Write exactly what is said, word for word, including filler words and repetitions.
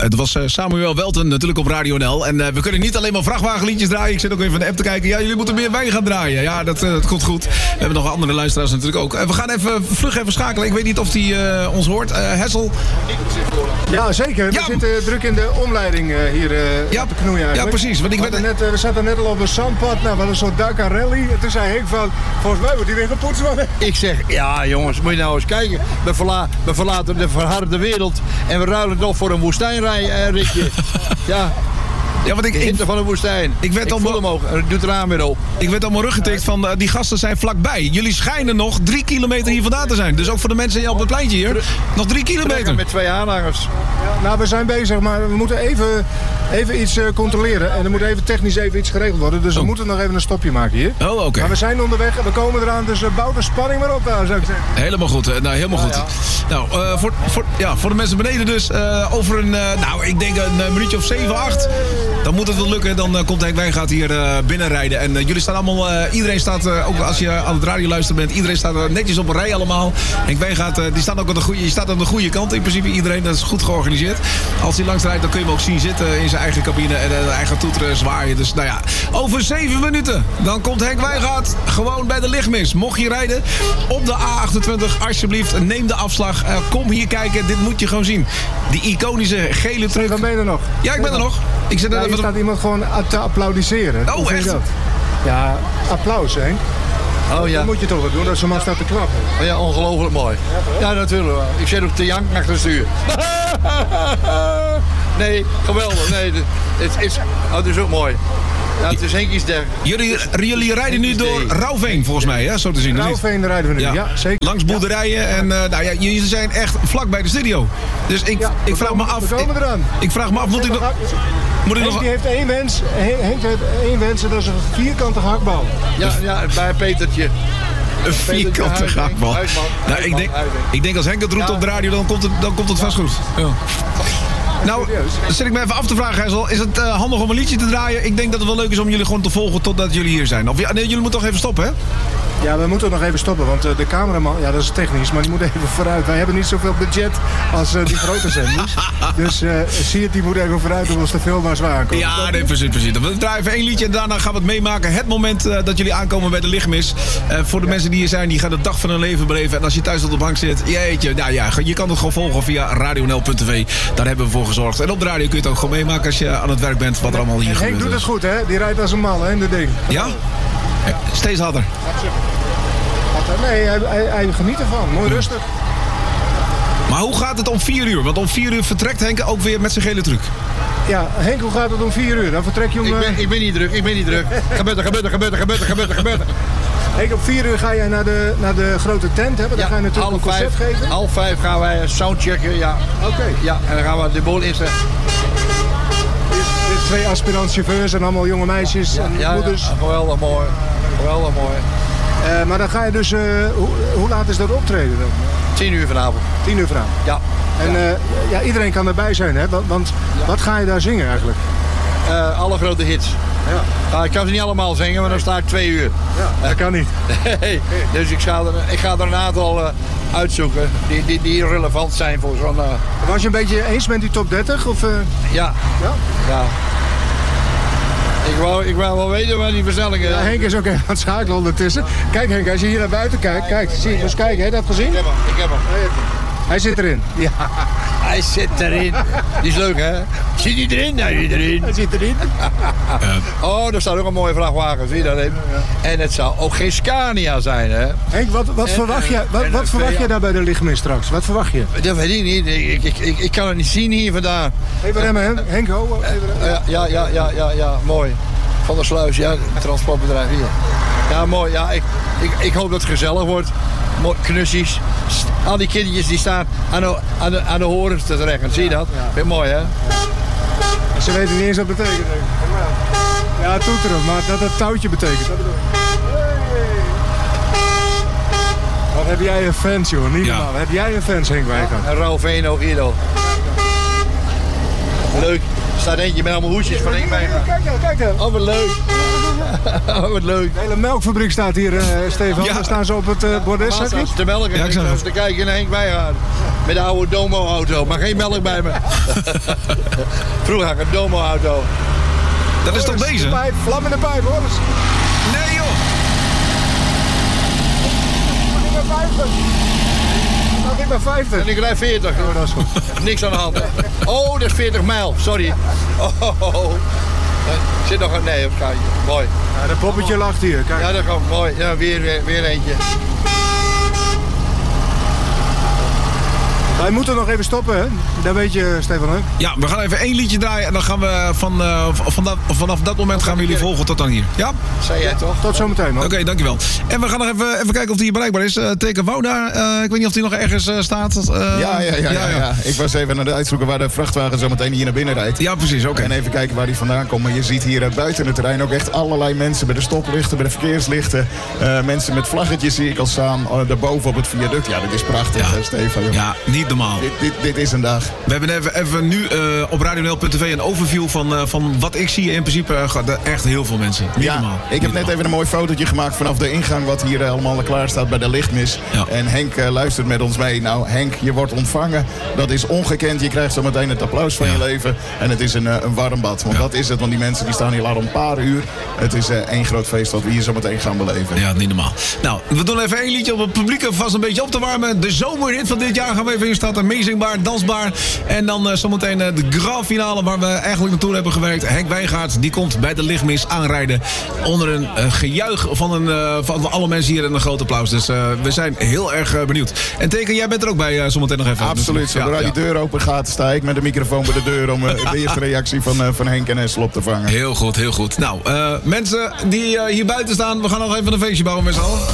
Het was uh, Samuel Welten natuurlijk op Radio N L. En uh, we kunnen niet alleen maar vrachtwagenliedjes draaien. Ik zit ook even in de app te kijken. Ja, jullie moeten meer wijn gaan draaien. Ja, dat, uh, dat komt goed. We hebben nog andere luisteraars natuurlijk ook. Uh, we gaan even vlug even schakelen. Ik weet niet of die uh, ons hoort. Uh, Hessel. Ja, zeker. We ja. zitten druk in de omleiding uh, hier uh, ja. op de knoei eigenlijk. Ja, precies. Want ik we, werd... net, uh, we zaten net al op een zandpad. Nou, we hadden een soort duik aan rally. En toen zei Henk van, volgens mij wordt die weer gepoetst worden. Ik zeg, ja jongens, moet je nou eens kijken. We, verla we verlaten de verharde wereld. En we ruilen nog voor een woestijnritje. Uh, ja. Ja, want ik, de hitte ik, van de woestijn. Ik, werd ik al voel hem ook. Doe het raam weer op. Ik werd al mijn rug getikt van uh, die gasten zijn vlakbij. Jullie schijnen nog drie kilometer hier vandaan te zijn. Dus ook voor de mensen op het pleintje hier. Nog drie kilometer. Met twee aanhangers. Ja, nou, we zijn bezig, maar we moeten even, even iets uh, controleren. En er moet even technisch even iets geregeld worden. Dus oh. we moeten nog even een stopje maken hier. Oh, oké. Okay. Maar we zijn onderweg en we komen eraan. Dus uh, bouw de spanning maar op, nou, zou ik zeggen. Helemaal goed. Uh, nou, helemaal ja, goed. Ja. Nou, uh, voor, voor, ja, voor de mensen beneden dus. Uh, over een, uh, nou, ik denk een uh, minuutje of zeven, acht. Dan moet het wel lukken. Dan uh, komt Henk Wijngaard hier uh, binnenrijden. En uh, jullie staan allemaal, uh, iedereen staat, uh, ook als je aan het radio luisteren bent, iedereen staat uh, netjes op een rij allemaal. Henk Wijngaard, uh, die staat ook aan de goede, je staat aan de goede kant in principe. Iedereen, dat is goed georganiseerd. Als hij langs rijdt, dan kun je hem ook zien zitten in zijn eigen cabine en uh, eigen toeteren zwaaien. Dus nou ja, over zeven minuten, dan komt Henk Wijngaard gewoon bij de lichtmis. Mocht je rijden op de A achtentwintig, alsjeblieft, neem de afslag. Uh, kom hier kijken, dit moet je gewoon zien. Die iconische gele truck. Dan ben je er nog. Ja, ik ben er nog. Ik zit er ja, even... Er staat iemand gewoon te applaudisseren. Oh, echt? Dat? Ja, applaus, Henk. Oh ja. Dat moet je toch wel doen, dat zo'n man staat te klappen. Oh ja, ongelooflijk mooi. Ja, natuurlijk. Ik zit ook te janken achter het stuur. Nee, geweldig. Nee, het is, oh, het is ook mooi. Ja, het is Henk iets der. Jullie, jullie rijden nu door Rauwveen, volgens mij, hè? Zo te zien. Rauwveen rijden we nu, ja, ja zeker. Langs boerderijen ja. en uh, nou ja, jullie zijn echt vlak bij de studio. Dus ik, ja, ik vraag komen, me af. We komen eraan. Ik, ik vraag me af, moet ik nog... Moet ik Henk nog... die heeft één wens, Henk heeft één wens en dat is een vierkante hakbal. Ja, ja, bij Petertje. Een vierkante hakbal. Nou, ik, denk, ik denk als Henk dat roept ja. op de radio, dan komt het, dan komt het vast goed. Ja. Nou, dan zit ik me even af te vragen, Hessel. Is het uh, handig om een liedje te draaien? Ik denk dat het wel leuk is om jullie gewoon te volgen totdat jullie hier zijn. Of ja, nee, jullie moeten toch even stoppen, hè? Ja, we moeten nog even stoppen, want uh, de cameraman, ja dat is technisch, maar die moet even vooruit. Wij hebben niet zoveel budget als uh, die grote zenders. Dus uh, zie het, die moet even vooruit om ons te filmen als we aankomen. Ja, nee, precies, precies. We draaien even één liedje en daarna gaan we het meemaken. Het moment uh, dat jullie aankomen bij de lichtmis. Uh, voor de ja. mensen die hier zijn, die gaan de dag van hun leven beleven. En als je thuis op de bank zit, jeetje, nou ja, je kan het gewoon volgen via radio n l punt t v. Daar hebben we voor gezorgd. En op de radio kun je het ook gewoon meemaken als je aan het werk bent, wat er allemaal hier en gebeurt. Henk doet het goed, hè? Die rijdt als een mal, hè, dat ding. Ja? Ja, steeds harder. Nee, hij, hij, hij geniet ervan. Mooi rustig. Maar hoe gaat het om vier uur? Want om vier uur vertrekt Henk ook weer met zijn gele truck. Ja, Henk, hoe gaat het om vier uur? Dan vertrek je om... Ik ben, ik ben niet druk, ik ben niet druk. Gebeurt er, gebeurt er, gebeurt er, gebeurt er, gebeurt er, gebeurt er. Henk, om vier uur ga jij naar de, naar de grote tent hebben. Dan ja, ga je natuurlijk een concert vijf, geven. Half vijf gaan wij soundchecken, ja. Oké. Okay. Ja, en dan gaan we de boel inzetten. Twee aspirant-chauffeurs en allemaal jonge meisjes ja, en ja, moeders. Ja, geweldig mooi. Geweldig mooi. Uh, maar dan ga je dus... Uh, hoe, hoe laat is dat optreden dan? Tien uur vanavond. Tien uur vanavond? Ja. En ja. Uh, ja, iedereen kan erbij zijn, hè? Want, want ja. wat ga je daar zingen eigenlijk? Uh, alle grote hits. Ja. Uh, ik kan ze niet allemaal zingen, maar dan sta ik twee uur. Ja, dat kan niet. Nee, dus ik ga, er, ik ga er een aantal uh, uitzoeken die, die, die relevant zijn voor zo'n... Uh... Was je een beetje eens met die top dertig? Of, uh... Ja. Ja? Ja. Ik wou, ik wou wel weten waar die versnellingen... Ja, Henk is ook even aan het schakelen ondertussen. Kijk Henk, als je hier naar buiten kijkt, kijk, zie je, dus kijk, heb je dat gezien? Ik heb hem, ik heb hem. Hij zit erin. Ja. Hij zit erin. Die is leuk, hè? Zit hij erin? Hij zit erin. Hij zit erin. Oh, daar staat ook een mooie vrachtwagen, zie je dat even? En het zou ook geen Scania zijn, hè? Henk, wat, wat en, verwacht je, wat, wat verwacht je daar bij de lichtmis straks? Wat verwacht je? Dat weet ik niet. Ik, ik, ik, ik kan het niet zien hier vandaan. Even remmen, Henk, ho. Even remmen. Ja, ja, ja, ja, ja, mooi. Van der Sluis, ja, het transportbedrijf hier. Ja, mooi. Ja, ik, ik, ik hoop dat het gezellig wordt. Knussies. Al die kindertjes die staan aan de, aan de, aan de horens te trekken. Zie je dat? Ja. Vind je mooi, hè? Ja. Ze weten niet eens wat het betekent. Denk ik. Ja, toeteren, maar dat het touwtje betekent. Dat bedoel ik. Wat heb jij een fans, joh? Niet normaal. Ja. Heb jij een fans, Henk Wijngaard? En Rauwveen ook hier, al. Leuk. Er staat eentje met allemaal hoesjes van Henk Wijngaard. Kijk nou, kijk nou. Oh, wat leuk. Oh, wat leuk. De hele melkfabriek staat hier, uh, Stefan. Ja. Daar staan ze op het uh, bordes, zeg ik. Te melken. Ja, ik ik zag zat het. te kijken naar Henk Wijngaard. Met de oude Domo-auto. Maar geen melk bij me. Vroeger had ik een Domo-auto. Dat is toch Hoor eens, deze? de pijp, vlam in de pijp, hoor eens. Nee, joh. Nog niet meer vijftig. Nog niet meer vijftig. En ik rijd veertig. Oh, dat is goed. Niks aan de hand. Oh, dat is veertig mijl. Sorry. Oh, oh, oh. Er zit nog een... Nee, op kaartje. Mooi. Ja, dat poppetje lacht hier, kijk. Ja, dat gaat mooi. Ja, weer, weer, weer eentje. Wij moeten nog even stoppen, hè? Dat weet je, Stefan, hè? Ja, we gaan even één liedje draaien en dan gaan we van, uh, vanaf, vanaf dat moment gaan we jullie volgen tot dan hier. Ja? Zei jij toch? Tot zometeen, man. Oké, okay, dankjewel. En we gaan nog even, even kijken of die hier bereikbaar is. Uh, Teken Wouda, uh, ik weet niet of die nog ergens uh, staat. Uh, Ja, ja, ja, ja, ja. Ik was even naar de uitzoeken waar de vrachtwagen zo meteen hier naar binnen rijdt. Ja, precies, oké. Okay. En even kijken waar die vandaan komt. Maar je ziet hier uh, buiten het terrein ook echt allerlei mensen bij de stoplichten, bij de verkeerslichten. Uh, mensen met vlaggetjes zie ik al staan, uh, daarboven op het viaduct. Ja, dit is prachtig, ja. uh, Stefan. Joh. Ja, niet normaal. Dit, dit, dit is een dag. We hebben even, even nu uh, op radio n l punt t v een overview van, uh, van wat ik zie. In principe uh, gaat er echt heel veel mensen. Niet ja, normaal. ik heb net normaal. even een mooi fotootje gemaakt vanaf de ingang wat hier uh, allemaal klaar staat bij de lichtmis. Ja. En Henk uh, luistert met ons mee. Nou, Henk, je wordt ontvangen. Dat is ongekend. Je krijgt zo meteen het applaus van ja. je leven. En het is een, uh, een warm bad. Want ja. dat is het. Want die mensen die staan hier al een paar uur. Het is uh, één groot feest wat we hier zo meteen gaan beleven. Ja, niet normaal. Nou, we doen even één liedje om het publiek vast een beetje op te warmen. De zomerhit van dit jaar gaan we even instarten. Amazingbaar, dansbaar. En dan uh, zometeen uh, de grand finale waar we eigenlijk naartoe hebben gewerkt. Henk Wijngaard, die komt bij de lichtmis aanrijden. Onder een uh, gejuich van, een, uh, van alle mensen hier en een groot applaus. Dus uh, we zijn heel erg uh, benieuwd. En Teken, jij bent er ook bij uh, zometeen nog even. Absoluut. Zodra ja, die ja. deur open gaat, sta ik met de microfoon bij de deur om uh, de eerste reactie van, uh, van Henk en Essel op te vangen. Heel goed, heel goed. Nou, uh, mensen die uh, hier buiten staan, we gaan nog even een feestje bouwen met z'n allen.